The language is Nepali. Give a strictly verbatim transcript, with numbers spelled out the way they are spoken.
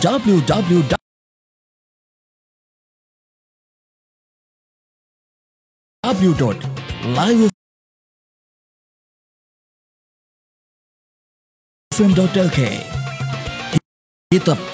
w w w dot live f m dot l k. Kita